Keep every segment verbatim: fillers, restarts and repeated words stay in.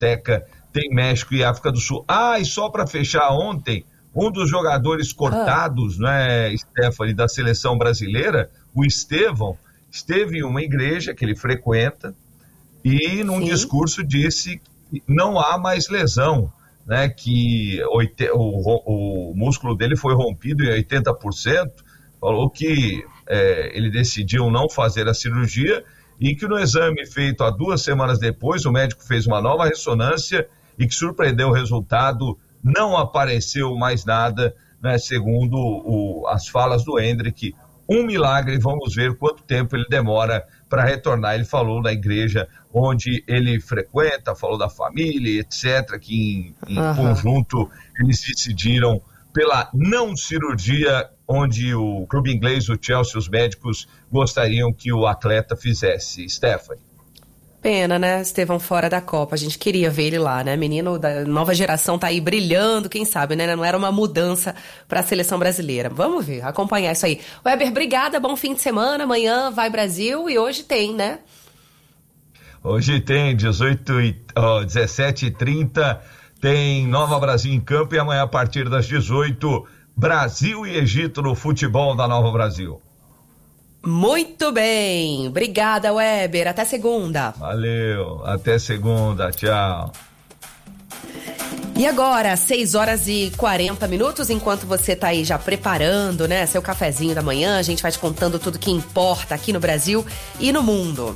Teca tem México e África do Sul. Ah, e só para fechar, ontem, um dos jogadores cortados, ah. né, Stephanie, da seleção brasileira, o Estevão, esteve em uma igreja que ele frequenta e num Sim. discurso disse que não há mais lesão, né, que oite, o, o músculo dele foi rompido em oitenta por cento, falou que é, ele decidiu não fazer a cirurgia e que no exame feito há duas semanas depois, o médico fez uma nova ressonância e que surpreendeu o resultado, não apareceu mais nada, né, segundo o, as falas do Hendrick. Um milagre, vamos ver quanto tempo ele demora para retornar. Ele falou da igreja onde ele frequenta, falou da família, etcétera, que em, em uhum. conjunto eles decidiram pela não cirurgia, onde o clube inglês, o Chelsea, os médicos gostariam que o atleta fizesse. Stephanie. Pena, né, Estevão fora da Copa, a gente queria ver ele lá, né, menino da nova geração tá aí brilhando, quem sabe, né, não era uma mudança para a seleção brasileira. Vamos ver, acompanhar isso aí. Weber, obrigada, bom fim de semana, amanhã vai Brasil e hoje tem, né? Hoje tem, dezoito e, oh, dezessete e trinta, tem Nova Brasil em campo e amanhã a partir das dezoito, Brasil e Egito no futebol da Nova Brasil. Muito bem, obrigada, Weber, até segunda. Valeu, até segunda, tchau. E agora, seis horas e quarenta minutos, enquanto você tá aí já preparando, né, seu cafezinho da manhã, a gente vai te contando tudo que importa aqui no Brasil e no mundo.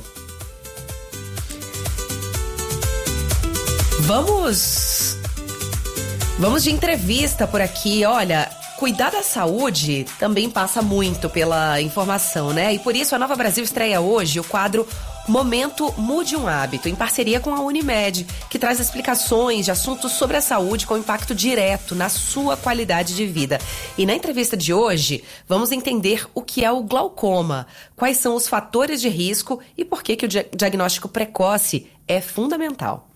Vamos, vamos de entrevista por aqui, olha... Cuidar da saúde também passa muito pela informação, né? E por isso a Nova Brasil estreia hoje o quadro Momento Mude um Hábito, em parceria com a Unimed, que traz explicações de assuntos sobre a saúde com impacto direto na sua qualidade de vida. E na entrevista de hoje, vamos entender o que é o glaucoma, quais são os fatores de risco e por que que o diagnóstico precoce é fundamental.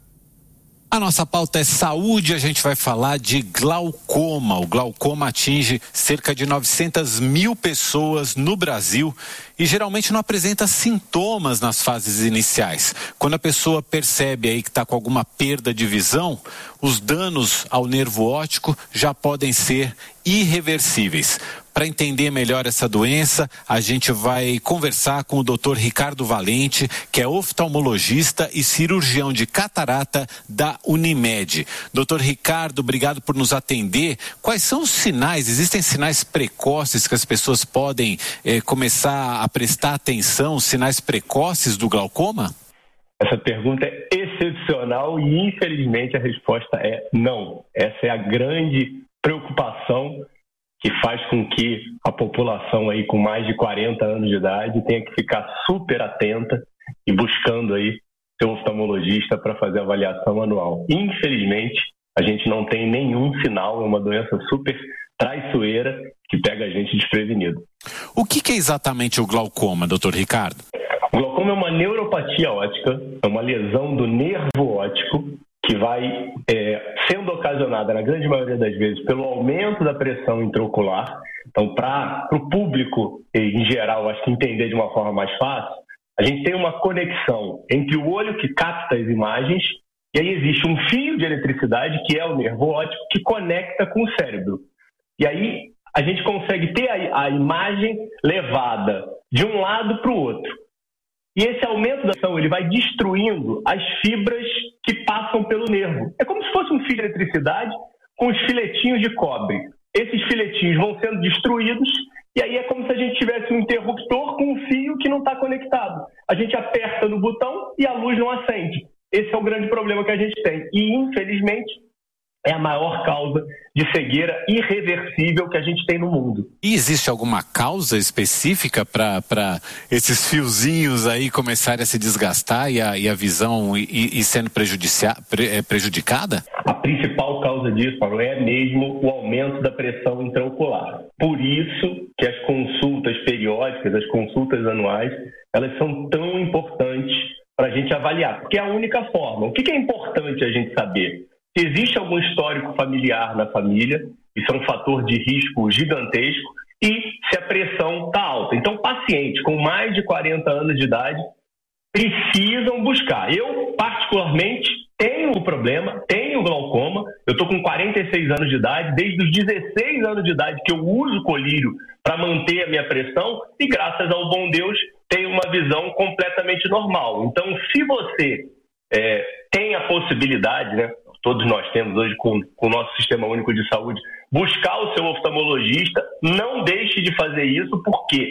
A nossa pauta é saúde, a gente vai falar de glaucoma. O glaucoma atinge cerca de novecentas mil pessoas no Brasil e geralmente não apresenta sintomas nas fases iniciais. Quando a pessoa percebe aí que está com alguma perda de visão, os danos ao nervo óptico já podem ser irreversíveis. Para entender melhor essa doença, a gente vai conversar com o doutor Ricardo Valente, que é oftalmologista e cirurgião de catarata da Unimed. doutor Ricardo, obrigado por nos atender. Quais são os sinais? Existem sinais precoces que as pessoas podem eh, começar a prestar atenção, sinais precoces do glaucoma? Essa pergunta é excepcional e, infelizmente, a resposta é não. Essa é a grande preocupação que faz com que a população aí com mais de quarenta anos de idade tenha que ficar super atenta e buscando aí seu oftalmologista para fazer a avaliação anual. Infelizmente, a gente não tem nenhum sinal, é uma doença super traiçoeira que pega a gente desprevenido. O que, que é exatamente o glaucoma, doutor Ricardo? O glaucoma é uma neuropatia óptica, é uma lesão do nervo óptico que vai é, sendo ocasionada, na grande maioria das vezes, pelo aumento da pressão intraocular. Então, para o público, em geral, acho que entender de uma forma mais fácil, a gente tem uma conexão entre o olho que capta as imagens e aí existe um fio de eletricidade, que é o nervo óptico, que conecta com o cérebro. E aí a gente consegue ter a, a imagem levada de um lado para o outro. E esse aumento da ação, ele vai destruindo as fibras que passam pelo nervo. É como se fosse um fio de eletricidade com os filetinhos de cobre. Esses filetinhos vão sendo destruídos e aí é como se a gente tivesse um interruptor com um fio que não está conectado. A gente aperta no botão e a luz não acende. Esse é o grande problema que a gente tem. E, infelizmente, é a maior causa de cegueira irreversível que a gente tem no mundo. E existe alguma causa específica para esses fiozinhos aí começarem a se desgastar e a, e a visão ir, ir sendo prejudicia, pre, prejudicada? A principal causa disso, Paulo, é mesmo o aumento da pressão intraocular. Por isso que as consultas periódicas, as consultas anuais, elas são tão importantes para a gente avaliar, porque é a única forma. O que é importante a gente saber? Se existe algum histórico familiar na família, isso é um fator de risco gigantesco, e se a pressão está alta. Então, pacientes com mais de quarenta anos de idade precisam buscar. Eu, particularmente, tenho o problema, tenho o glaucoma, eu estou com quarenta e seis anos de idade, desde os dezesseis anos de idade que eu uso colírio para manter a minha pressão e, graças ao bom Deus, tenho uma visão completamente normal. Então, se você é, tem a possibilidade, né, todos nós temos hoje com, com o nosso Sistema Único de Saúde, buscar o seu oftalmologista, não deixe de fazer isso, porque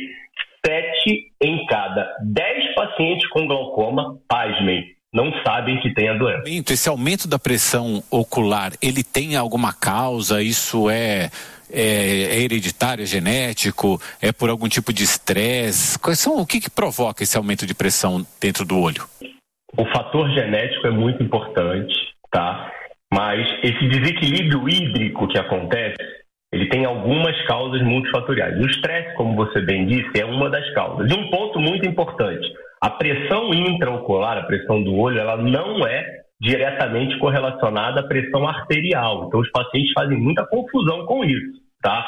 sete em cada dez pacientes com glaucoma, pasmem, não sabem que tem a doença. Esse aumento da pressão ocular, ele tem alguma causa? Isso é, é, é hereditário, é genético? É por algum tipo de estresse? Quais são, o que, que provoca esse aumento de pressão dentro do olho? O fator genético é muito importante, tá? Mas esse desequilíbrio hídrico que acontece, ele tem algumas causas multifatoriais. O estresse, como você bem disse, é uma das causas. E um ponto muito importante, a pressão intraocular, a pressão do olho, ela não é diretamente correlacionada à pressão arterial. Então, os pacientes fazem muita confusão com isso, tá?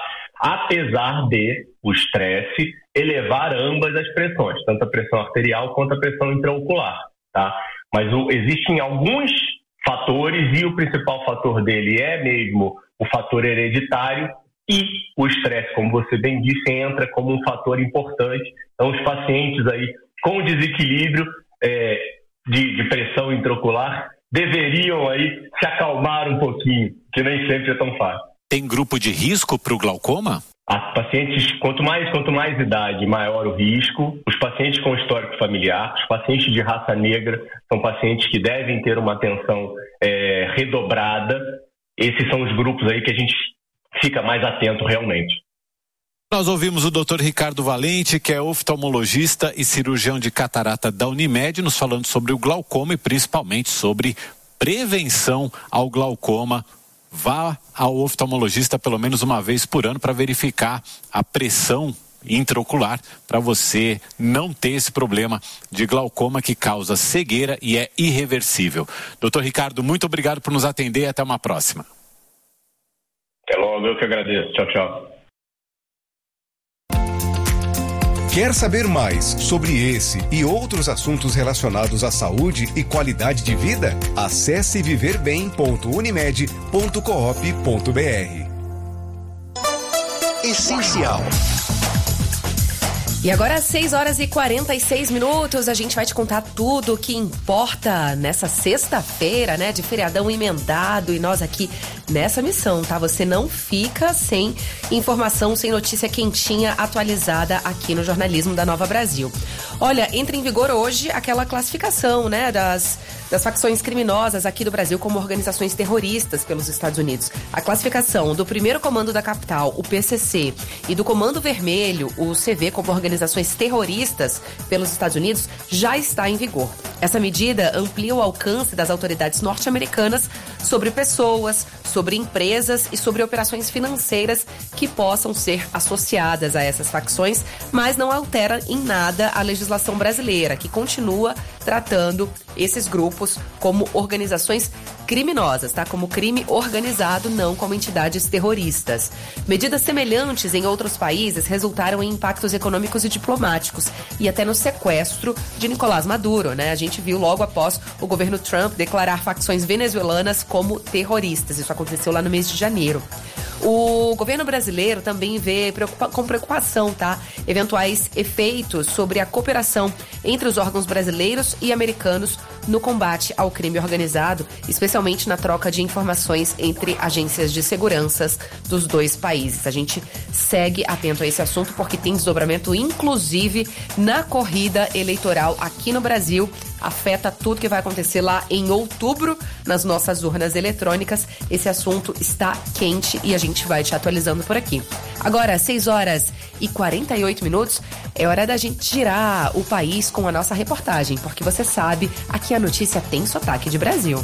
Apesar de o estresse elevar ambas as pressões, tanto a pressão arterial quanto a pressão intraocular, tá? Mas o, existem alguns fatores e o principal fator dele é mesmo o fator hereditário e o estresse, como você bem disse, entra como um fator importante. Então, os pacientes aí com desequilíbrio é, de, de pressão intraocular deveriam aí se acalmar um pouquinho, que nem sempre é tão fácil. Tem grupo de risco para o glaucoma? As pacientes, quanto mais, quanto mais idade, maior o risco. Os pacientes com histórico familiar, os pacientes de raça negra, são pacientes que devem ter uma atenção é, redobrada. Esses são os grupos aí que a gente fica mais atento realmente. Nós ouvimos o doutor Ricardo Valente, que é oftalmologista e cirurgião de catarata da Unimed, nos falando sobre o glaucoma e principalmente sobre prevenção ao glaucoma. Vá ao oftalmologista pelo menos uma vez por ano para verificar a pressão intraocular, para você não ter esse problema de glaucoma que causa cegueira e é irreversível. doutor Ricardo, muito obrigado por nos atender e até uma próxima. Até logo, eu que agradeço. Tchau, tchau. Quer saber mais sobre esse e outros assuntos relacionados à saúde e qualidade de vida? Acesse viver bem ponto unimed ponto coop ponto br. Essencial. E agora às seis horas e quarenta e seis minutos, a gente vai te contar tudo o que importa nessa sexta-feira, né, de feriadão emendado, e nós aqui nessa missão, tá? Você não fica sem informação, sem notícia quentinha atualizada aqui no jornalismo da Nova Brasil. Olha, entra em vigor hoje aquela classificação, né, das, das facções criminosas aqui do Brasil como organizações terroristas pelos Estados Unidos. A classificação do primeiro comando da capital, o P C C, e do Comando Vermelho, o C V, como organizações terroristas pelos Estados Unidos, já está em vigor. Essa medida amplia o alcance das autoridades norte-americanas sobre pessoas, sobre empresas e sobre operações financeiras que possam ser associadas a essas facções, mas não altera em nada a legislação brasileira, que continua tratando esses grupos como organizações criminosas, tá? Como crime organizado, não como entidades terroristas. Medidas semelhantes em outros países resultaram em impactos econômicos e diplomáticos e até no sequestro de Nicolás Maduro, né? A gente viu logo após o governo Trump declarar facções venezuelanas como terroristas. Isso aconteceu lá no mês de janeiro. O governo brasileiro também vê preocupa- com preocupação, tá? Eventuais efeitos sobre a cooperação entre os órgãos brasileiros e americanos no combate ao crime organizado, especialmente na troca de informações entre agências de seguranças dos dois países. A gente segue atento a esse assunto porque tem desdobramento, inclusive, na corrida eleitoral aqui no Brasil. Afeta tudo que vai acontecer lá em outubro nas nossas urnas eletrônicas. Esse assunto está quente e a gente vai te atualizando por aqui. Agora, seis horas e quarenta e oito minutos, é hora da gente girar o país com a nossa reportagem, porque você sabe, aqui a notícia tem sotaque de Brasil.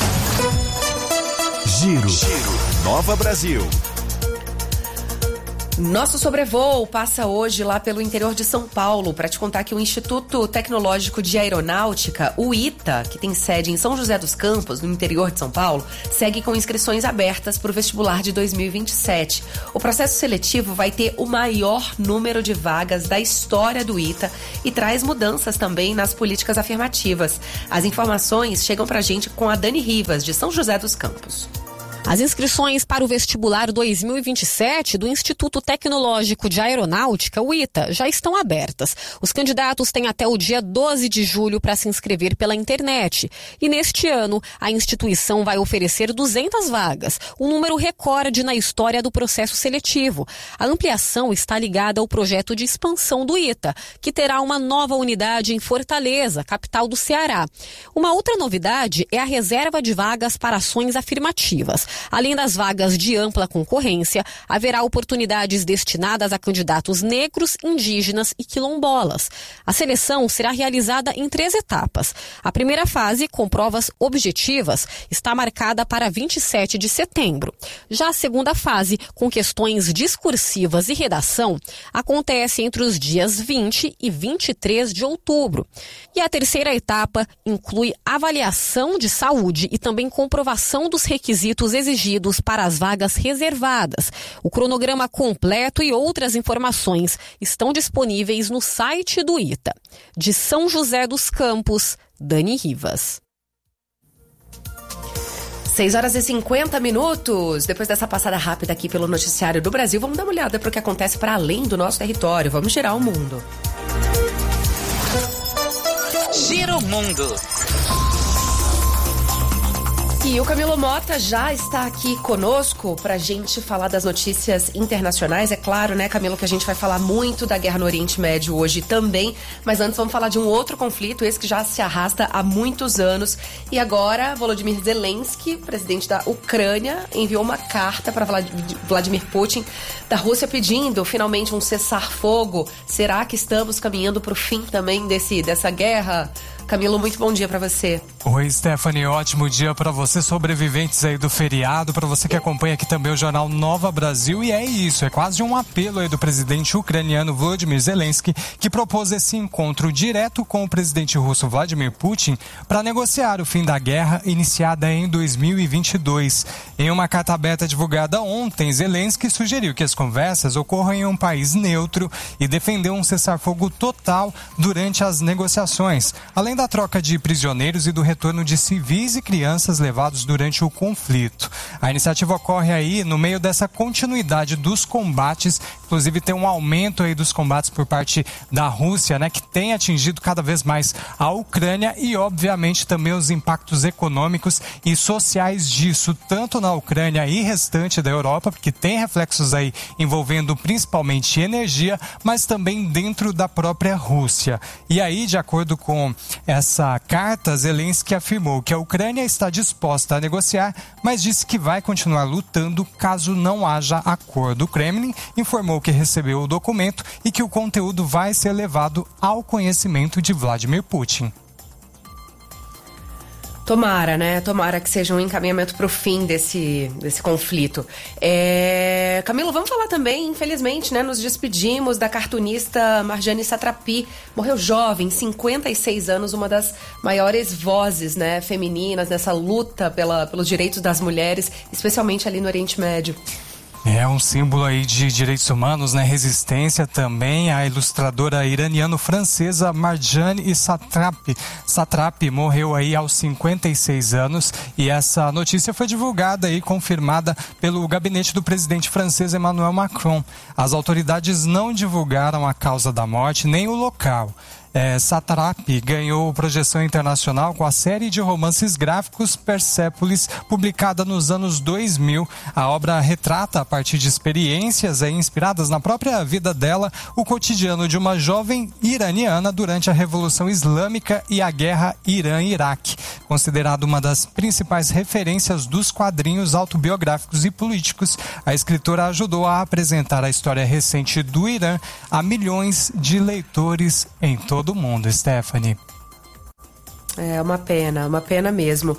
Giro. Giro. Nova Brasil. Nosso sobrevoo passa hoje lá pelo interior de São Paulo para te contar que o Instituto Tecnológico de Aeronáutica, o ITA, que tem sede em São José dos Campos, no interior de São Paulo, segue com inscrições abertas para o vestibular de dois mil e vinte e sete. O processo seletivo vai ter o maior número de vagas da história do ITA e traz mudanças também nas políticas afirmativas. As informações chegam para a gente com a Dani Rivas, de São José dos Campos. As inscrições para o vestibular dois mil e vinte e sete do Instituto Tecnológico de Aeronáutica, o ITA, já estão abertas. Os candidatos têm até o dia doze de julho para se inscrever pela internet. E neste ano, a instituição vai oferecer duzentas vagas, um número recorde na história do processo seletivo. A ampliação está ligada ao projeto de expansão do ITA, que terá uma nova unidade em Fortaleza, capital do Ceará. Uma outra novidade é a reserva de vagas para ações afirmativas. Além das vagas de ampla concorrência, haverá oportunidades destinadas a candidatos negros, indígenas e quilombolas. A seleção será realizada em três etapas. A primeira fase, com provas objetivas, está marcada para vinte e sete de setembro. Já a segunda fase, com questões discursivas e redação, acontece entre os dias vinte e vinte e três de outubro. E a terceira etapa inclui avaliação de saúde e também comprovação dos requisitos exigidos para as vagas reservadas. O cronograma completo e outras informações estão disponíveis no site do ITA. De São José dos Campos, Dani Rivas. seis horas e cinquenta minutos. Depois dessa passada rápida aqui pelo noticiário do Brasil, vamos dar uma olhada para o que acontece para além do nosso território. Vamos girar o mundo. Gira o mundo. E o Camilo Mota já está aqui conosco para a gente falar das notícias internacionais. É claro, né, Camilo, que a gente vai falar muito da guerra no Oriente Médio hoje também. Mas antes vamos falar de um outro conflito, esse que já se arrasta há muitos anos. E agora, Volodymyr Zelensky, presidente da Ucrânia, enviou uma carta para Vladimir Putin da Rússia pedindo finalmente um cessar-fogo. Será que estamos caminhando para o fim também desse, dessa guerra? Camilo, muito bom dia para você. Oi, Stephanie, ótimo dia para você, sobreviventes aí do feriado, para você que acompanha aqui também o jornal Nova Brasil. E é isso, é quase um apelo aí do presidente ucraniano Volodymyr Zelensky, que propôs esse encontro direto com o presidente russo Vladimir Putin para negociar o fim da guerra iniciada em dois mil e vinte e dois. Em uma carta aberta divulgada ontem, Zelensky sugeriu que as conversas ocorram em um país neutro e defendeu um cessar-fogo total durante as negociações, além da troca de prisioneiros e do retorno de civis e crianças levados durante o conflito. A iniciativa ocorre aí no meio dessa continuidade dos combates, inclusive tem um aumento aí dos combates por parte da Rússia, né, que tem atingido cada vez mais a Ucrânia e, obviamente, também os impactos econômicos e sociais disso, tanto na Ucrânia e restante da Europa, porque tem reflexos aí envolvendo principalmente energia, mas também dentro da própria Rússia. E aí, de acordo com essa carta, Zelensky afirmou que a Ucrânia está disposta a negociar, mas disse que vai continuar lutando caso não haja acordo. O Kremlin informou que recebeu o documento e que o conteúdo vai ser levado ao conhecimento de Vladimir Putin. Tomara, né? Tomara que seja um encaminhamento para o fim desse, desse conflito. É... Camilo, vamos falar também, infelizmente, né? Nos despedimos da cartunista Marjane Satrapi. Morreu jovem, cinquenta e seis anos, uma das maiores vozes, né, femininas nessa luta pela, pelos direitos das mulheres, especialmente ali no Oriente Médio. É um símbolo aí de direitos humanos, né? Resistência também. A ilustradora iraniano-francesa Marjane Satrapi. Satrapi morreu aí aos cinquenta e seis anos e essa notícia foi divulgada e confirmada pelo gabinete do presidente francês Emmanuel Macron. As autoridades não divulgaram a causa da morte nem o local. É, Satrapi ganhou projeção internacional com a série de romances gráficos Persépolis, publicada nos anos dois mil. A obra retrata, a partir de experiências é, inspiradas na própria vida dela, o cotidiano de uma jovem iraniana durante a Revolução Islâmica e a Guerra Irã-Iraque. Considerada uma das principais referências dos quadrinhos autobiográficos e políticos, a escritora ajudou a apresentar a história recente do Irã a milhões de leitores em todo do mundo, Stephanie. É uma pena, uma pena mesmo.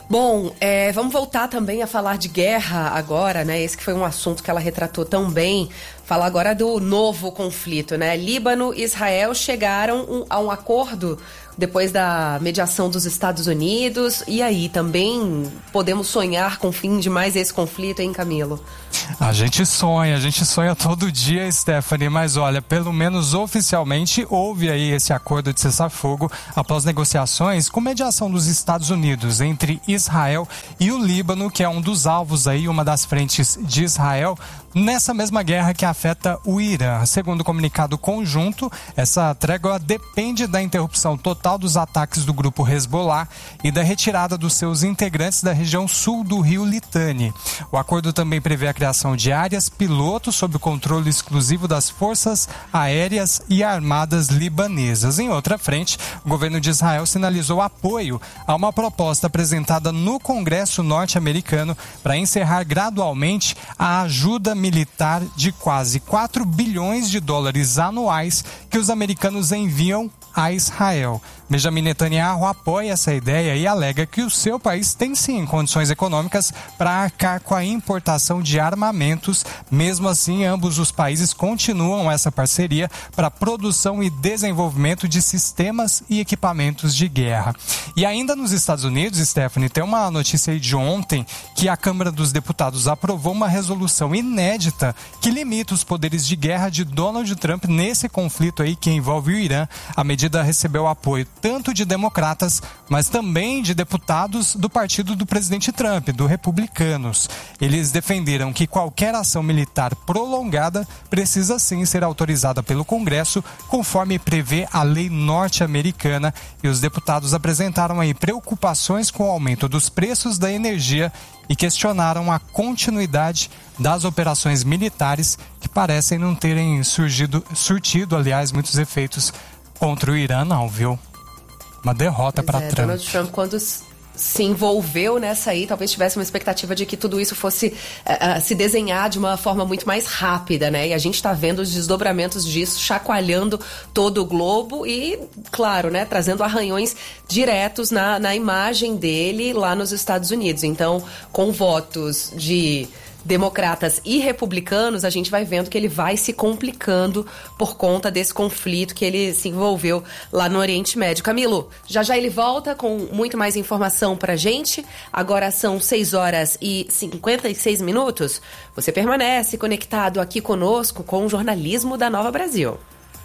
Bom, é, vamos voltar também a falar de guerra agora, né? Esse que foi um assunto que ela retratou tão bem. Falar agora do novo conflito, né? Líbano e Israel chegaram um, a um acordo depois da mediação dos Estados Unidos. E aí, também podemos sonhar com o fim de mais esse conflito, hein, Camilo? A gente sonha, a gente sonha todo dia, Stephanie, mas olha, pelo menos oficialmente houve aí esse acordo de cessar-fogo após negociações com mediação dos Estados Unidos entre Israel e o Líbano, que é um dos alvos aí, uma das frentes de Israel, nessa mesma guerra que afeta o Irã. Segundo o comunicado conjunto, essa trégua depende da interrupção total dos ataques do grupo Hezbollah e da retirada dos seus integrantes da região sul do rio Litani. O acordo também prevê a criação de áreas piloto sob o controle exclusivo das forças aéreas e armadas libanesas. Em outra frente, o governo de Israel sinalizou apoio a uma proposta apresentada no Congresso norte-americano para encerrar gradualmente a ajuda militar de quase quatro bilhões de dólares anuais que os americanos enviam a Israel. Benjamin Netanyahu apoia essa ideia e alega que o seu país tem sim condições econômicas para arcar com a importação de armamentos. Mesmo assim, ambos os países continuam essa parceria para produção e desenvolvimento de sistemas e equipamentos de guerra. E ainda nos Estados Unidos, Stephanie, tem uma notícia aí de ontem que a Câmara dos Deputados aprovou uma resolução inédita que limita os poderes de guerra de Donald Trump nesse conflito aí que envolve o Irã. A medida recebeu apoio tanto de democratas, mas também de deputados do partido do presidente Trump, do Republicanos. Eles defenderam que qualquer ação militar prolongada precisa sim ser autorizada pelo Congresso, conforme prevê a lei norte-americana, e os deputados apresentaram aí preocupações com o aumento dos preços da energia e questionaram a continuidade das operações militares que parecem não terem surgido, surtido, aliás, muitos efeitos contra o Irã, não, viu? Uma derrota para é, Trump. Donald Trump, quando se envolveu nessa aí, talvez tivesse uma expectativa de que tudo isso fosse uh, uh, se desenhar de uma forma muito mais rápida, né? E a gente está vendo os desdobramentos disso chacoalhando todo o globo e, claro, né, trazendo arranhões diretos na, na imagem dele lá nos Estados Unidos. Então, com votos de democratas e republicanos, a gente vai vendo que ele vai se complicando por conta desse conflito que ele se envolveu lá no Oriente Médio. Camilo, já já ele volta com muito mais informação pra gente. Agora são seis horas e cinquenta e seis minutos. Você permanece conectado aqui conosco com o jornalismo da Nova Brasil.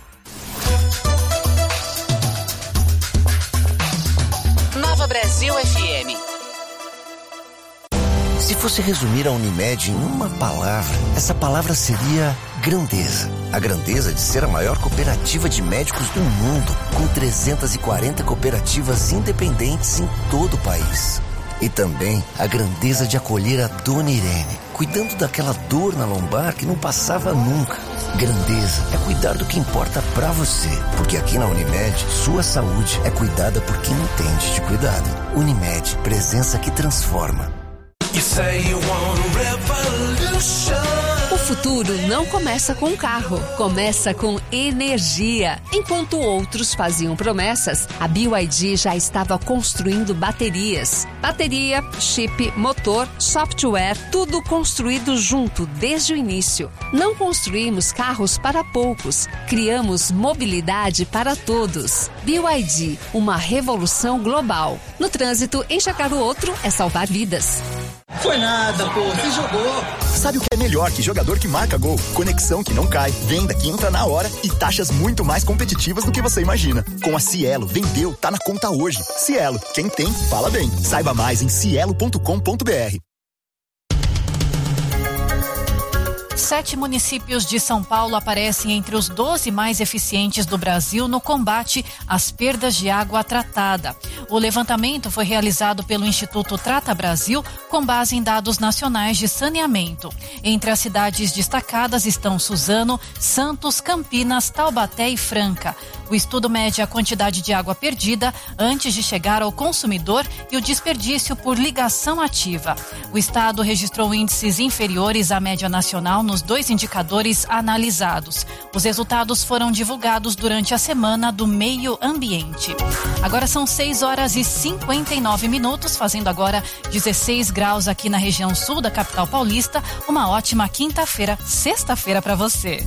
Nova Brasil F M. Se fosse resumir a Unimed em uma palavra, essa palavra seria grandeza. A grandeza de ser a maior cooperativa de médicos do mundo, com trezentas e quarenta cooperativas independentes em todo o país. E também a grandeza de acolher a Dona Irene, cuidando daquela dor na lombar que não passava nunca. Grandeza é cuidar do que importa pra você, porque aqui na Unimed, sua saúde é cuidada por quem entende de cuidado. Unimed, presença que transforma. O futuro não começa com carro, começa com energia. Enquanto outros faziam promessas, a B Y D já estava construindo baterias. Bateria, chip, motor, software, tudo construído junto desde o início. Não construímos carros para poucos, criamos mobilidade para todos. B Y D, uma revolução global. No trânsito, enxergar o outro é salvar vidas. Foi nada, pô, você jogou. Sabe o que é melhor que jogador que marca gol? Conexão que não cai, venda que entra na hora e taxas muito mais competitivas do que você imagina. Com a Cielo, vendeu, tá na conta hoje. Cielo, quem tem, fala bem. Saiba mais em cielo ponto com ponto br. Sete municípios de São Paulo aparecem entre os doze mais eficientes do Brasil no combate às perdas de água tratada. O levantamento foi realizado pelo Instituto Trata Brasil com base em dados nacionais de saneamento. Entre as cidades destacadas estão Suzano, Santos, Campinas, Taubaté e Franca. O estudo mede a quantidade de água perdida antes de chegar ao consumidor e o desperdício por ligação ativa. O estado registrou índices inferiores à média nacional nos nos dois indicadores analisados. Os resultados foram divulgados durante a semana do meio ambiente. Agora são seis horas e cinquenta e nove minutos, fazendo agora dezesseis graus aqui na região sul da capital paulista. Uma ótima quinta-feira, sexta-feira para você.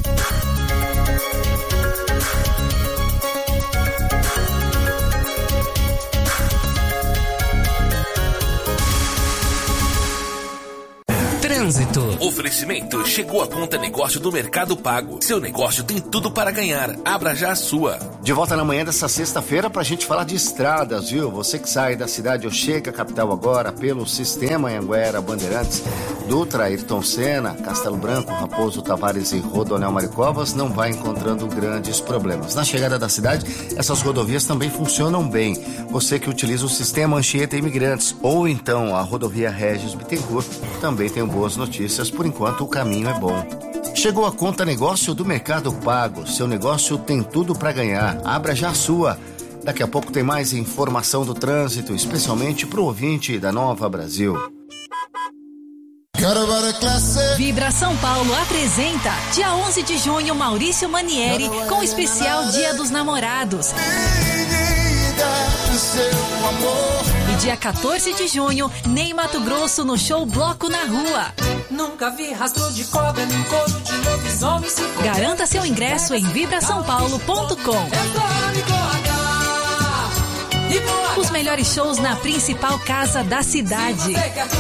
Trânsito. Oferecimento. Chegou a conta negócio do Mercado Pago. Seu negócio tem tudo para ganhar. Abra já a sua. De volta na manhã dessa sexta-feira pra gente falar de estradas, viu? Você que sai da cidade ou chega à capital agora pelo Sistema Anhanguera Bandeirantes, Dutra, Ayrton Senna, Castelo Branco, Raposo Tavares e Rodonel Maricovas não vai encontrando grandes problemas. Na chegada da cidade, essas rodovias também funcionam bem. Você que utiliza o Sistema Anchieta Imigrantes ou então a rodovia Regis Bittencourt também tem boas notícias, por enquanto o caminho é bom. Chegou a conta negócio do Mercado Pago. Seu negócio tem tudo para ganhar. Abra já a sua. Daqui a pouco tem mais informação do trânsito, especialmente pro ouvinte da Nova Brasil. Vibra São Paulo apresenta dia onze de junho Maurício Manieri com o especial Dia dos Namorados. E dia quatorze de junho, Ney Mato Grosso no show Bloco na Rua. Nunca vi rastro de cobra nem couro de lobisomem. Garanta seu ingresso em vibra são paulo ponto com. Os melhores shows na principal casa da cidade.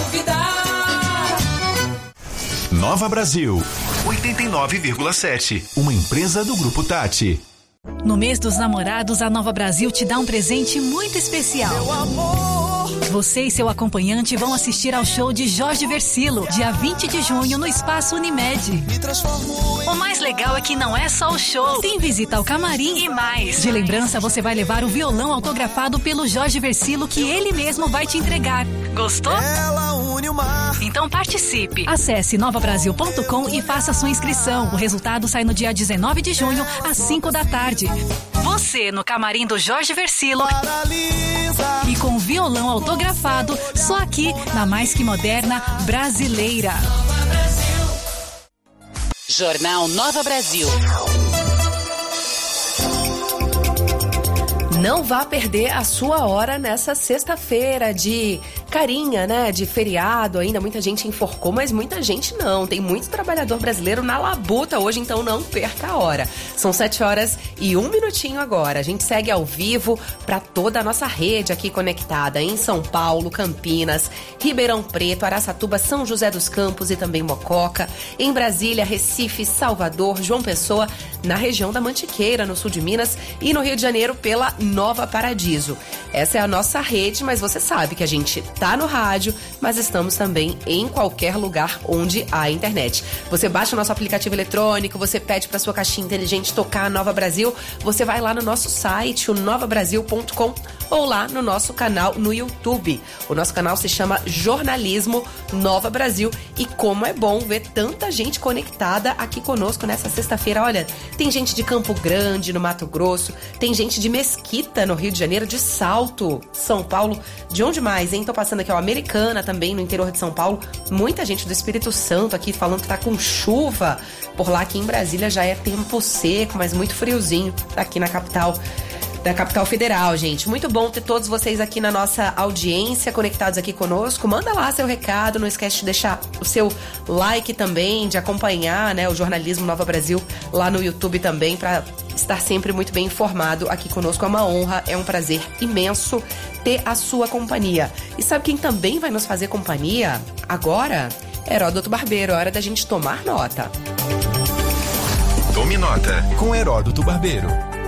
Nova Brasil, oitenta e nove vírgula sete. Uma empresa do Grupo Tati. No mês dos namorados, a Nova Brasil te dá um presente muito especial. Meu amor. Você e seu acompanhante vão assistir ao show de Jorge Versilo, dia vinte de junho, no Espaço Unimed. O mais legal é que não é só o show. Tem visita ao camarim e mais. De lembrança, você vai levar o violão autografado pelo Jorge Versilo, que ele mesmo vai te entregar. Gostou? Ela une o mar. Então participe. Acesse nova brasil ponto com e faça sua inscrição. O resultado sai no dia dezenove de junho, às cinco da tarde. Você no camarim do Jorge Versilo. Paralisa. E com violão autografado, só aqui na mais que moderna brasileira. Jornal Nova Brasil. Não vá perder a sua hora nessa sexta-feira de carinha, né? De feriado ainda. Muita gente enforcou, mas muita gente não. Tem muito trabalhador brasileiro na labuta hoje, então não perca a hora. São sete horas e um minutinho agora. A gente segue ao vivo para toda a nossa rede aqui conectada em São Paulo, Campinas, Ribeirão Preto, Araçatuba, São José dos Campos e também Mococa. Em Brasília, Recife, Salvador, João Pessoa, na região da Mantiqueira, no sul de Minas, e no Rio de Janeiro pela Nova Paradiso. Essa é a nossa rede, mas você sabe que a gente tá no rádio, mas estamos também em qualquer lugar onde há internet. Você baixa o nosso aplicativo eletrônico, você pede para sua caixinha inteligente tocar a Nova Brasil, você vai lá no nosso site, o nova brasil ponto com, ou lá no nosso canal no YouTube. O nosso canal se chama Jornalismo Nova Brasil, e como é bom ver tanta gente conectada aqui conosco nessa sexta-feira. Olha, tem gente de Campo Grande, no Mato Grosso, tem gente de Mesquita, no Rio de Janeiro, de Salto, São Paulo, de onde mais, hein? Tô passando aqui, ó, Americana também, no interior de São Paulo, muita gente do Espírito Santo aqui falando que tá com chuva por lá. Aqui em Brasília já é tempo seco, mas muito friozinho aqui na capital da capital federal, gente. Muito bom ter todos vocês aqui na nossa audiência, conectados aqui conosco. Manda lá seu recado, não esquece de deixar o seu like também, de acompanhar, né, o Jornalismo Nova Brasil lá no YouTube também, para estar sempre muito bem informado aqui conosco. É uma honra, é um prazer imenso ter a sua companhia. E sabe quem também vai nos fazer companhia agora? Heródoto Barbeiro. Hora da gente tomar nota. Tome nota com Heródoto Barbeiro.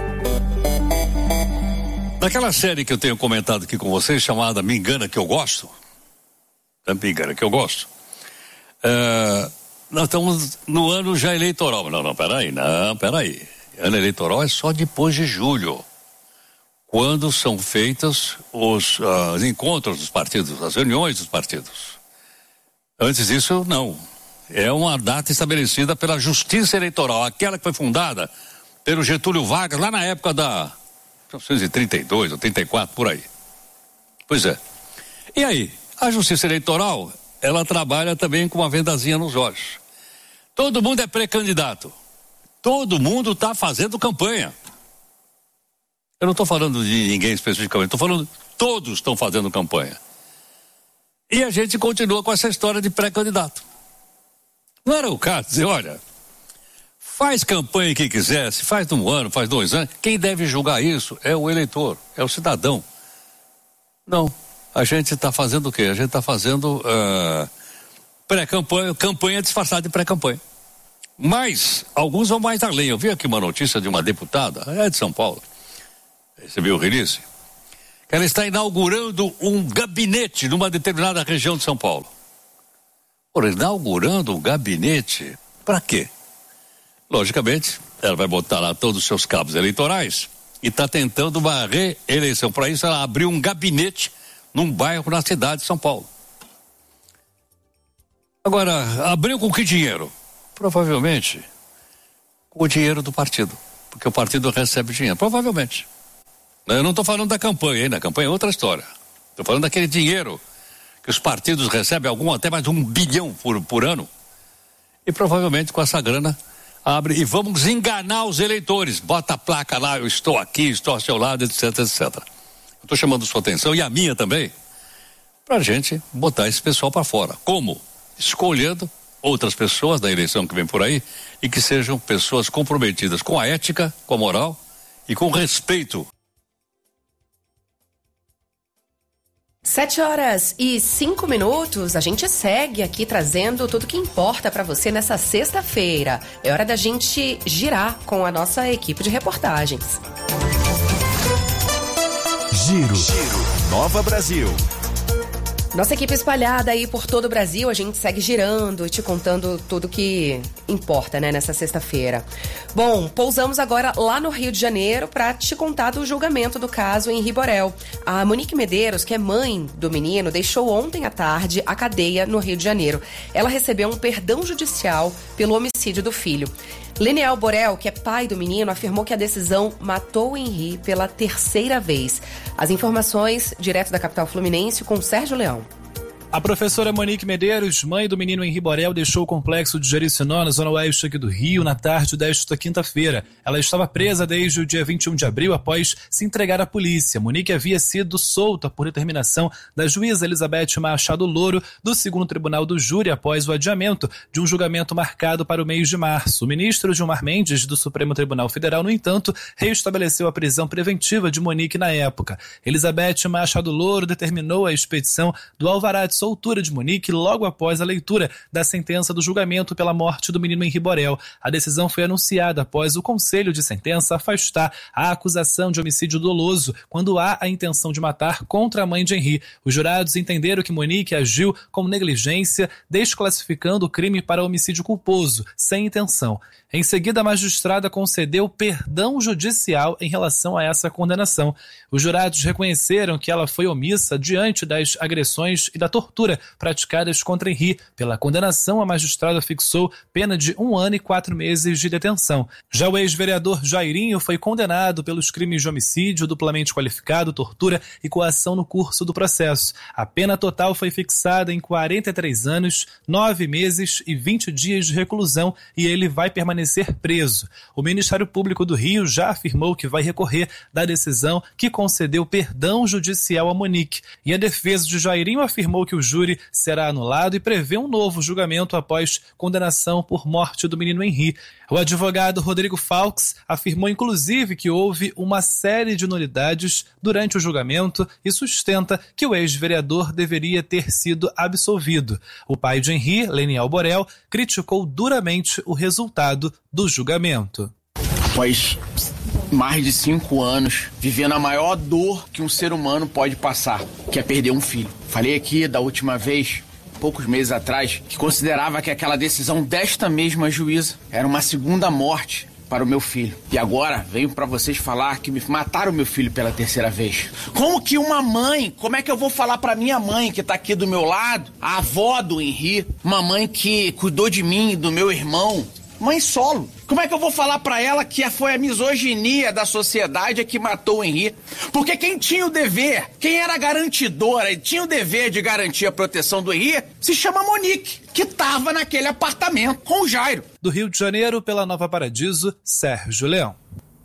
Naquela série que eu tenho comentado aqui com vocês, chamada Me Engana Que Eu Gosto, Me Engana Que Eu Gosto, é, nós estamos no ano já eleitoral. Não, não, peraí, não, peraí. Ano eleitoral é só depois de julho, quando são feitos os uh, encontros dos partidos, as reuniões dos partidos. Antes disso, não. É uma data estabelecida pela Justiça Eleitoral, aquela que foi fundada pelo Getúlio Vargas, lá na época da mil novecentos e trinta e dois ou trinta e quatro, por aí. Pois é. E aí, a Justiça Eleitoral, ela trabalha também com uma vendazinha nos olhos. Todo mundo é pré-candidato. Todo mundo está fazendo campanha. Eu não estou falando de ninguém especificamente, estou falando todos estão fazendo campanha. E a gente continua com essa história de pré-candidato. Não era o caso dizer, olha, faz campanha quem quiser, se faz um ano, faz dois anos, quem deve julgar isso é o eleitor, é o cidadão. Não, a gente está fazendo o quê? A gente está fazendo uh, pré-campanha, campanha disfarçada de pré-campanha. Mas, alguns vão mais além. Eu vi aqui uma notícia de uma deputada, é de São Paulo, você viu o release? Que ela está inaugurando um gabinete numa determinada região de São Paulo. Por inaugurando um gabinete, para quê? Logicamente, ela vai botar lá todos os seus cabos eleitorais e está tentando uma reeleição. Para isso, ela abriu um gabinete num bairro na cidade de São Paulo. Agora, abriu com que dinheiro? Provavelmente com o dinheiro do partido, porque o partido recebe dinheiro, provavelmente. Eu não estou falando da campanha, hein? Na campanha é outra história. Estou falando daquele dinheiro que os partidos recebem, algum até mais de um bilhão por, por ano. E provavelmente com essa grana abre e vamos enganar os eleitores. Bota a placa lá, eu estou aqui, estou ao seu lado, etc, etcétera. Eu estou chamando sua atenção e a minha também, para a gente botar esse pessoal para fora. Como? Escolhendo outras pessoas da eleição que vem por aí e que sejam pessoas comprometidas com a ética, com a moral e com o respeito. Sete horas e cinco minutos, a gente segue aqui trazendo tudo que importa para você nessa sexta-feira. É hora da gente girar com a nossa equipe de reportagens. Giro, Giro. Nova Brasil. Nossa equipe espalhada aí por todo o Brasil, a gente segue girando e te contando tudo que importa, né, nessa sexta-feira. Bom, pousamos agora lá no Rio de Janeiro para te contar do julgamento do caso Henri Borel. A Monique Medeiros, que é mãe do menino, deixou ontem à tarde a cadeia no Rio de Janeiro. Ela recebeu um perdão judicial pelo homicídio do filho. Leniel Borel, que é pai do menino, afirmou que a decisão matou o Henri pela terceira vez. As informações direto da capital fluminense com Sérgio Leão. A professora Monique Medeiros, mãe do menino Henri Borel, deixou o complexo de Jericinó, na zona oeste aqui do Rio, na tarde desta quinta-feira. Ela estava presa desde o dia vinte e um de abril, após se entregar à polícia. Monique havia sido solta por determinação da juíza Elizabeth Machado Louro, do segundo Tribunal do Júri, após o adiamento de um julgamento marcado para o mês de março. O ministro Gilmar Mendes, do Supremo Tribunal Federal, no entanto, reestabeleceu a prisão preventiva de Monique na época. Elizabeth Machado Louro determinou a expedição do alvará de soltura de Monique logo após a leitura da sentença do julgamento pela morte do menino Henri Borel. A decisão foi anunciada após o Conselho de Sentença afastar a acusação de homicídio doloso quando há a intenção de matar contra a mãe de Henri. Os jurados entenderam que Monique agiu com negligência, desclassificando o crime para homicídio culposo, sem intenção. Em seguida, a magistrada concedeu perdão judicial em relação a essa condenação. Os jurados reconheceram que ela foi omissa diante das agressões e da tortura praticadas contra Henri. Pela condenação, a magistrada fixou pena de um ano e quatro meses de detenção. Já o ex-vereador Jairinho foi condenado pelos crimes de homicídio, duplamente qualificado, tortura e coação no curso do processo. A pena total foi fixada em quarenta e três anos, nove meses e vinte dias de reclusão e ele vai permanecer preso. O Ministério Público do Rio já afirmou que vai recorrer da decisão que concedeu perdão judicial a Monique. E a defesa de Jairinho afirmou que o júri será anulado e prevê um novo julgamento após condenação por morte do menino Henri. O advogado Rodrigo Faux afirmou inclusive que houve uma série de nulidades durante o julgamento e sustenta que o ex-vereador deveria ter sido absolvido. O pai de Henri, Leniel Borel, criticou duramente o resultado do julgamento. Após mais de cinco anos vivendo a maior dor que um ser humano pode passar, que é perder um filho. Falei aqui da última vez, poucos meses atrás, que considerava que aquela decisão desta mesma juíza era uma segunda morte para o meu filho. E agora venho para vocês falar que me mataram meu filho pela terceira vez. Como que uma mãe, como é que eu vou falar para minha mãe que tá aqui do meu lado, a avó do Henri, uma mãe que cuidou de mim e do meu irmão, mãe solo. Como é que eu vou falar pra ela que foi a misoginia da sociedade que matou o Henri? Porque quem tinha o dever, quem era garantidora e tinha o dever de garantir a proteção do Henri, se chama Monique, que tava naquele apartamento com o Jairo. Do Rio de Janeiro, pela Nova Paradiso, Sérgio Leão.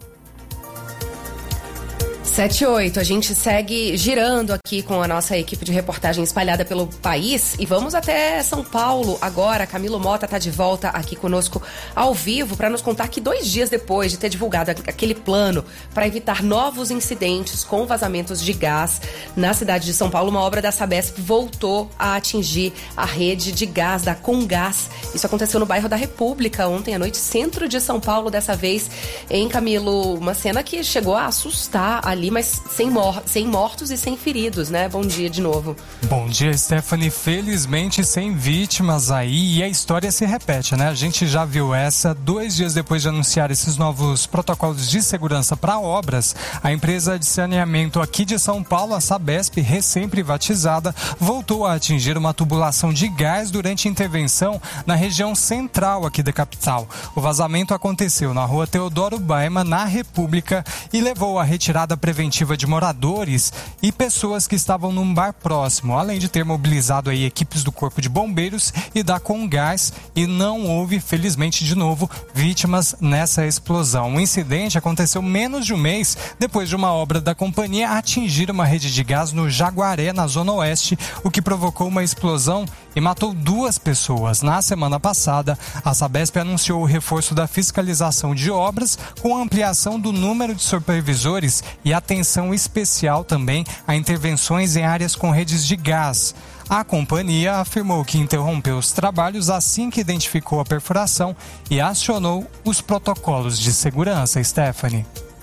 sete e oito, a gente segue girando aqui com a nossa equipe de reportagem espalhada pelo país e vamos até São Paulo agora. Camilo Mota está de volta aqui conosco ao vivo para nos contar que dois dias depois de ter divulgado aquele plano para evitar novos incidentes com vazamentos de gás na cidade de São Paulo, uma obra da Sabesp voltou a atingir a rede de gás da Comgás. Isso aconteceu no bairro da República ontem à noite, centro de São Paulo, dessa vez em Camilo, uma cena que chegou a assustar ali, mas sem, mor- sem mortos e sem feridos, né? Bom dia de novo. Bom dia, Stephanie. Felizmente sem vítimas aí, e a história se repete, né? A gente já viu essa. Dois dias depois de anunciar esses novos protocolos de segurança para obras, a empresa de saneamento aqui de São Paulo, a Sabesp, recém-privatizada, voltou a atingir uma tubulação de gás durante intervenção na região central aqui da capital. O vazamento aconteceu na rua Teodoro Baima, na República, e levou à retirada preventiva de moradores e pessoas que estavam num bar próximo, além de ter mobilizado aí equipes do Corpo de Bombeiros e da Comgás, e não houve, felizmente de novo, vítimas nessa explosão. O incidente aconteceu menos de um mês depois de uma obra da companhia atingir uma rede de gás no Jaguaré, na Zona Oeste, o que provocou uma explosão e matou duas pessoas. Na semana passada, a Sabesp anunciou o reforço da fiscalização de obras, com a ampliação do número de supervisores e atenção especial também a intervenções em áreas com redes de gás. A companhia afirmou que interrompeu os trabalhos assim que identificou a perfuração e acionou os protocolos de segurança. Stephanie.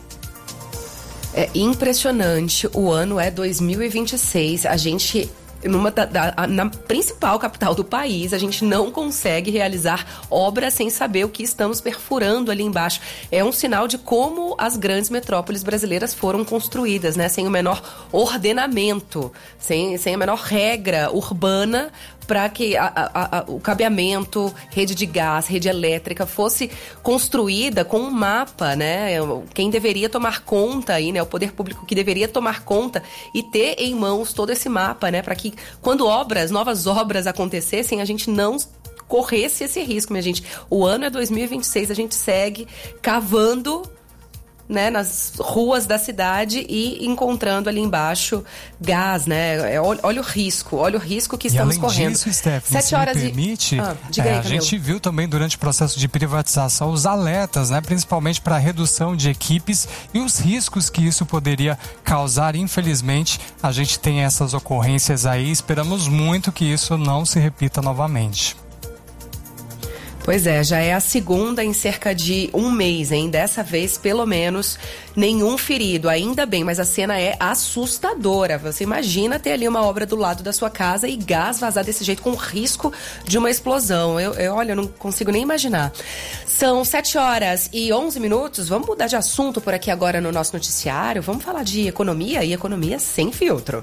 É impressionante. O ano é dois mil e vinte e seis. A gente... Numa da, da, na principal capital do país, a gente não consegue realizar obras sem saber o que estamos perfurando ali embaixo. É um sinal de como as grandes metrópoles brasileiras foram construídas, né? Sem o menor ordenamento, sem, sem a menor regra urbana para que a, a, a, o cabeamento, rede de gás, rede elétrica fosse construída com um mapa, né? Quem deveria tomar conta aí, né? O poder público que deveria tomar conta e ter em mãos todo esse mapa, né? Para que quando obras, novas obras acontecessem, a gente não corresse esse risco, minha gente. O ano é dois mil e vinte e seis, a gente segue cavando, né, nas ruas da cidade e encontrando ali embaixo gás, né? Olha, olha o risco, olha o risco que estamos e além correndo. Disso, Stephanie, Sete horas se me permite, e... ah, diga é, aí, a gente viu também durante o processo de privatização os alertas, né, principalmente para a redução de equipes e os riscos que isso poderia causar. Infelizmente, a gente tem essas ocorrências aí, esperamos muito que isso não se repita novamente. Pois é, já é a segunda em cerca de um mês, hein? Dessa vez, pelo menos, nenhum ferido. Ainda bem, mas a cena é assustadora. Você imagina ter ali uma obra do lado da sua casa e gás vazar desse jeito, com risco de uma explosão. Eu, eu, olha, eu não consigo nem imaginar. São sete horas e onze minutos. Vamos mudar de assunto por aqui agora no nosso noticiário. Vamos falar de economia e economia sem filtro.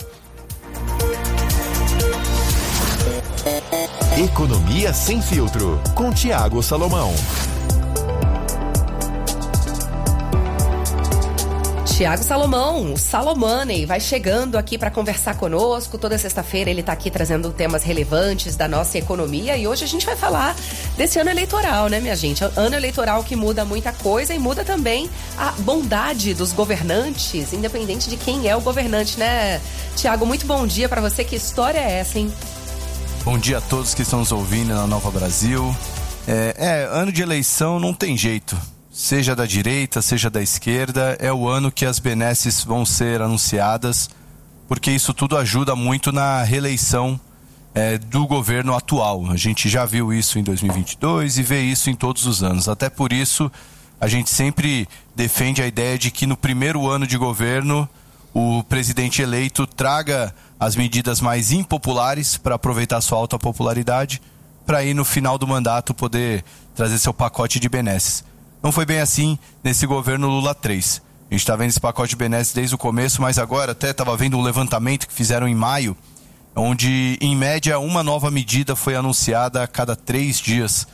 Economia Sem Filtro, com Tiago Salomão. Tiago Salomão, o Salomone, vai chegando aqui para conversar conosco. Toda sexta-feira ele está aqui trazendo temas relevantes da nossa economia e hoje a gente vai falar desse ano eleitoral, né, minha gente? Ano eleitoral que muda muita coisa e muda também a bondade dos governantes, independente de quem é o governante, né? Tiago, muito bom dia para você. Que história é essa, hein? Bom dia a todos que estão nos ouvindo na Nova Brasil. É, é, ano de eleição não tem jeito. Seja da direita, seja da esquerda, é o ano que as benesses vão ser anunciadas, porque isso tudo ajuda muito na reeleição é, do governo atual. A gente já viu isso em dois mil e vinte e dois e vê isso em todos os anos. Até por isso, a gente sempre defende a ideia de que no primeiro ano de governo, o presidente eleito traga as medidas mais impopulares para aproveitar sua alta popularidade, para aí no final do mandato poder trazer seu pacote de benesses. Não foi bem assim nesse governo Lula três. A gente está vendo esse pacote de benesses desde o começo, mas agora até estava vendo um levantamento que fizeram em maio, onde em média uma nova medida foi anunciada a cada três dias.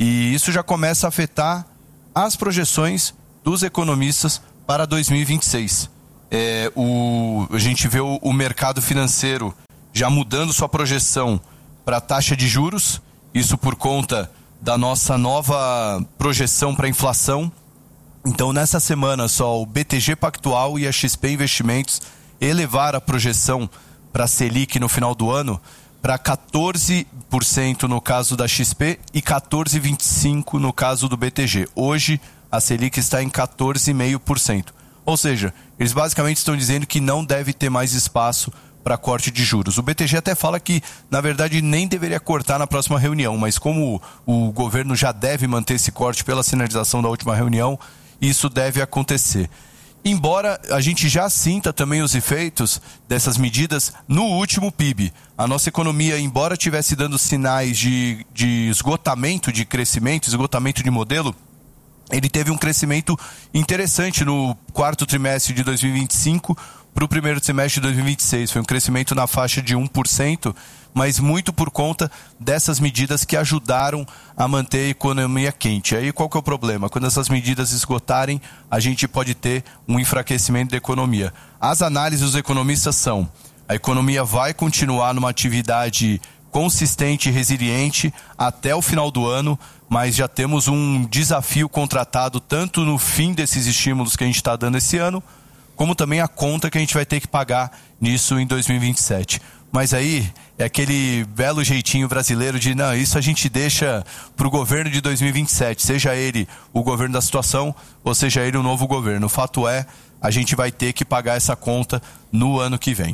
E isso já começa a afetar as projeções dos economistas para dois mil e vinte e seis. É, o, a gente vê o, o mercado financeiro já mudando sua projeção para a taxa de juros, isso por conta da nossa nova projeção para a inflação. Então, nessa semana, só o B T G Pactual e a X P Investimentos elevaram a projeção para a Selic no final do ano para quatorze por cento no caso da X P e quatorze vírgula vinte e cinco por cento no caso do B T G. Hoje, a Selic está em quatorze vírgula cinco por cento. Ou seja, eles basicamente estão dizendo que não deve ter mais espaço para corte de juros. O B T G até fala que, na verdade, nem deveria cortar na próxima reunião, mas como o, o governo já deve manter esse corte pela sinalização da última reunião, isso deve acontecer. Embora a gente já sinta também os efeitos dessas medidas no último P I B. A nossa economia, embora estivesse dando sinais de, de esgotamento de crescimento, esgotamento de modelo, ele teve um crescimento interessante no quarto trimestre de dois mil e vinte e cinco para o primeiro trimestre de dois mil e vinte e seis. Foi um crescimento na faixa de um por cento, mas muito por conta dessas medidas que ajudaram a manter a economia quente. Aí qual que é o problema? Quando essas medidas esgotarem, a gente pode ter um enfraquecimento da economia. As análises dos economistas são: a economia vai continuar numa atividade consistente e resiliente até o final do ano, mas já temos um desafio contratado tanto no fim desses estímulos que a gente está dando esse ano, como também a conta que a gente vai ter que pagar nisso em dois mil e vinte e sete. Mas aí é aquele belo jeitinho brasileiro de, não, isso a gente deixa para o governo de dois mil e vinte e sete, seja ele o governo da situação ou seja ele o novo governo. O fato é, a gente vai ter que pagar essa conta no ano que vem.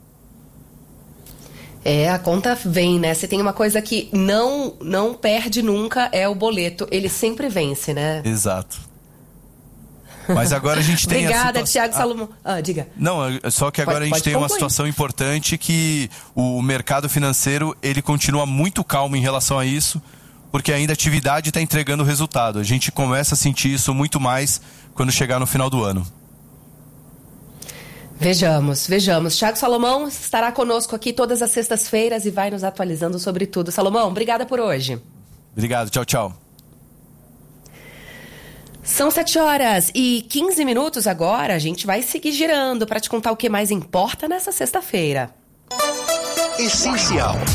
É, a conta vem, né? Se tem uma coisa que não, não perde nunca, é o boleto. Ele sempre vence, né? Exato. Mas agora a gente tem Obrigada, a Thiago Salomão. Ah, diga. Não, só que agora pode, a gente tem concluir. Uma situação importante que o mercado financeiro, ele continua muito calmo em relação a isso, porque ainda a atividade está entregando resultado. A gente começa a sentir isso muito mais quando chegar no final do ano. Vejamos, vejamos. Thiago Salomão estará conosco aqui todas as sextas-feiras e vai nos atualizando sobre tudo. Salomão, obrigada por hoje. Obrigado, tchau, tchau. São sete horas e quinze minutos agora. A gente vai seguir girando para te contar o que mais importa nessa sexta-feira. Essencial.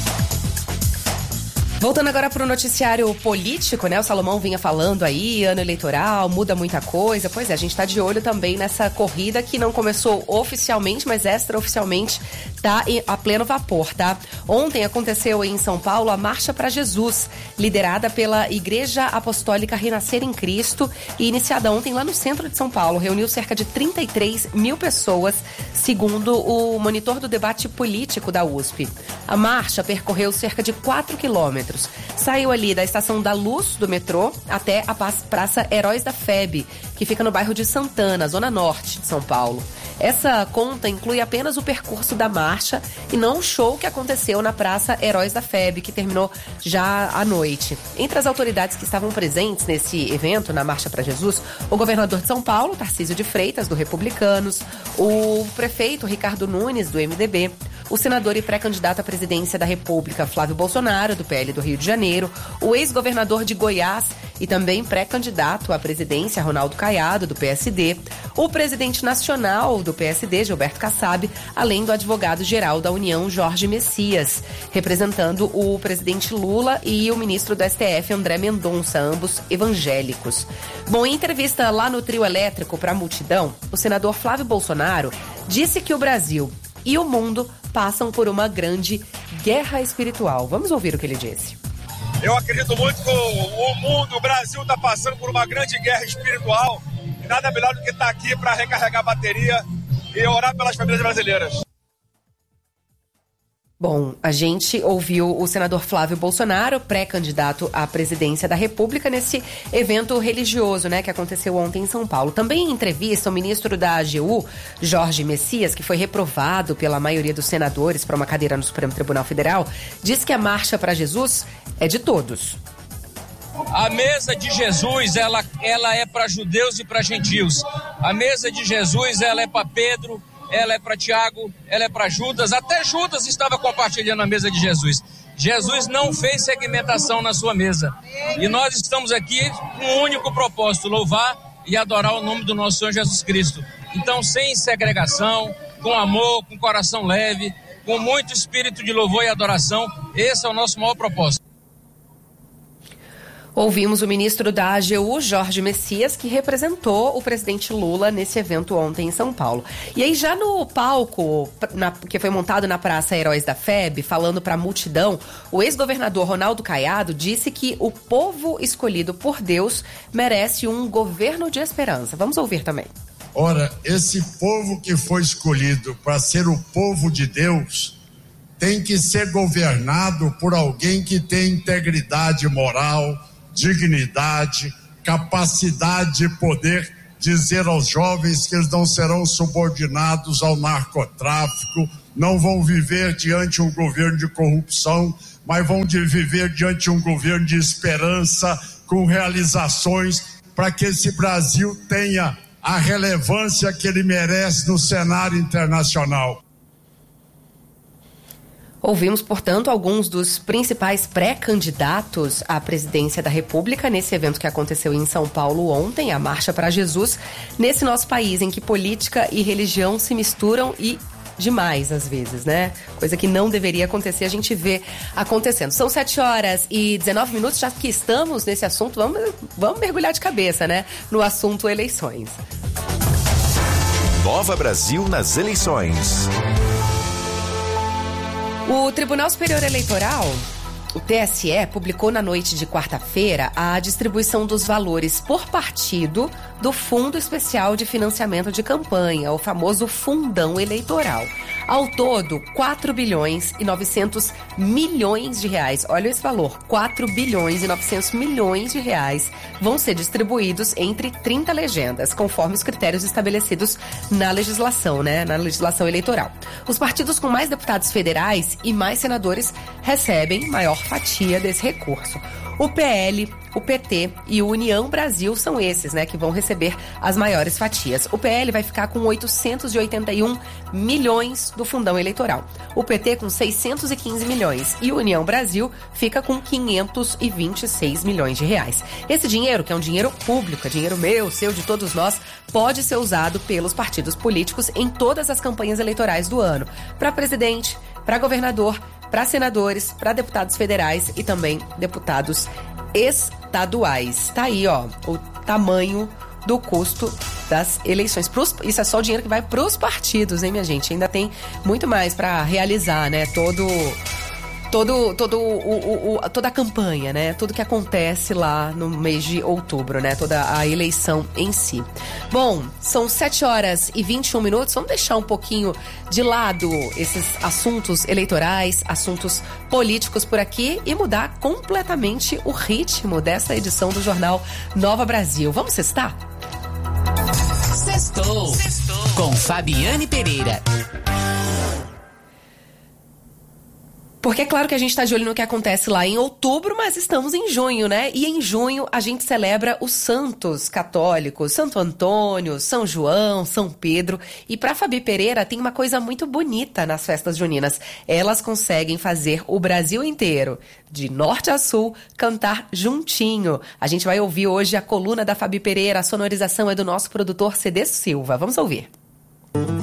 Voltando agora para o noticiário político, né? O Salomão vinha falando aí, ano eleitoral, muda muita coisa. Pois é, a gente está de olho também nessa corrida que não começou oficialmente, mas extraoficialmente está a pleno vapor, tá? Ontem aconteceu em São Paulo a Marcha para Jesus, liderada pela Igreja Apostólica Renascer em Cristo e iniciada ontem lá no centro de São Paulo. Reuniu cerca de trinta e três mil pessoas, segundo o monitor do debate político da U S P. A marcha percorreu cerca de quatro quilômetros. Saiu ali da Estação da Luz, do metrô, até a Praça Heróis da F E B, que fica no bairro de Santana, zona norte de São Paulo. Essa conta inclui apenas o percurso da marcha e não o show que aconteceu na Praça Heróis da F E B, que terminou já à noite. Entre as autoridades que estavam presentes nesse evento, na Marcha para Jesus, o governador de São Paulo, Tarcísio de Freitas, do Republicanos, o prefeito Ricardo Nunes, do M D B, o senador e pré-candidato à presidência da República, Flávio Bolsonaro, do P L do Rio de Janeiro, o ex-governador de Goiás e também pré-candidato à presidência, Ronaldo Caiado, do P S D, o presidente nacional do P S D, Gilberto Kassab, além do advogado-geral da União, Jorge Messias, representando o presidente Lula e o ministro do S T F, André Mendonça, ambos evangélicos. Bom, em entrevista lá no Trio Elétrico para a multidão, o senador Flávio Bolsonaro disse que o Brasil e o mundo passam por uma grande guerra espiritual. Vamos ouvir o que ele disse. Eu acredito muito que o mundo, o Brasil está passando por uma grande guerra espiritual e nada melhor do que estar aqui para recarregar a bateria e orar pelas famílias brasileiras. Bom, a gente ouviu o senador Flávio Bolsonaro, pré-candidato à presidência da República, nesse evento religioso, né, que aconteceu ontem em São Paulo. Também em entrevista, o ministro da A G U, Jorge Messias, que foi reprovado pela maioria dos senadores para uma cadeira no Supremo Tribunal Federal, disse que a Marcha para Jesus é de todos. A mesa de Jesus, ela, ela é para judeus e para gentios. A mesa de Jesus, ela é para Pedro, ela é para Tiago, ela é para Judas, até Judas estava compartilhando a mesa de Jesus. Jesus não fez segmentação na sua mesa. E nós estamos aqui com um único propósito, louvar e adorar o nome do nosso Senhor Jesus Cristo. Então, sem segregação, com amor, com coração leve, com muito espírito de louvor e adoração, esse é o nosso maior propósito. Ouvimos o ministro da A G U, Jorge Messias, que representou o presidente Lula nesse evento ontem em São Paulo. E aí já no palco, na, que foi montado na Praça Heróis da F E B, falando para a multidão, o ex-governador Ronaldo Caiado disse que o povo escolhido por Deus merece um governo de esperança. Vamos ouvir também. Ora, esse povo que foi escolhido para ser o povo de Deus tem que ser governado por alguém que tem integridade moral, dignidade, capacidade de poder dizer aos jovens que eles não serão subordinados ao narcotráfico, não vão viver diante de um governo de corrupção, mas vão de viver diante de um governo de esperança, com realizações, para que esse Brasil tenha a relevância que ele merece no cenário internacional. Ouvimos, portanto, alguns dos principais pré-candidatos à presidência da República nesse evento que aconteceu em São Paulo ontem, a Marcha para Jesus, nesse nosso país em que política e religião se misturam e demais às vezes, né? Coisa que não deveria acontecer, a gente vê acontecendo. São sete horas e dezenove minutos, já que estamos nesse assunto, vamos, vamos mergulhar de cabeça, né? No assunto eleições. Nova Brasil nas eleições. O Tribunal Superior Eleitoral, o T S E, publicou na noite de quarta-feira a distribuição dos valores por partido do Fundo Especial de Financiamento de Campanha, o famoso Fundão Eleitoral. Ao todo, quatro bilhões e novecentos milhões de reais. Olha esse valor, quatro bilhões e novecentos milhões de reais vão ser distribuídos entre trinta legendas, conforme os critérios estabelecidos na legislação, né, na legislação eleitoral. Os partidos com mais deputados federais e mais senadores recebem maior fatia desse recurso. O P L, o P T e o União Brasil são esses, né, que vão receber as maiores fatias. O P L vai ficar com oitocentos e oitenta e um milhões do fundão eleitoral. O P T com seiscentos e quinze milhões e o União Brasil fica com quinhentos e vinte e seis milhões de reais. Esse dinheiro, que é um dinheiro público, é dinheiro meu, seu, de todos nós, pode ser usado pelos partidos políticos em todas as campanhas eleitorais do ano. Para presidente, para governador, para senadores, para deputados federais e também deputados estaduais. Tá aí, ó, o tamanho do custo das eleições. Pros, isso é só o dinheiro que vai pros partidos, hein, minha gente? Ainda tem muito mais para realizar, né? Todo... Todo, todo o, o, toda a campanha, né? Tudo que acontece lá no mês de outubro, né? Toda a eleição em si. Bom, são sete horas e vinte e um minutos. Vamos deixar um pouquinho de lado esses assuntos eleitorais, assuntos políticos por aqui e mudar completamente o ritmo dessa edição do Jornal Nova Brasil. Vamos sextar? Sextou. Sextou. Com Fabiane Pereira. Porque é claro que a gente está de olho no que acontece lá em outubro, mas estamos em junho, né? E em junho a gente celebra os santos católicos, Santo Antônio, São João, São Pedro. E para Fabi Pereira tem uma coisa muito bonita nas festas juninas. Elas conseguem fazer o Brasil inteiro, de norte a sul, cantar juntinho. A gente vai ouvir hoje a coluna da Fabi Pereira, a sonorização é do nosso produtor C D Silva. Vamos ouvir.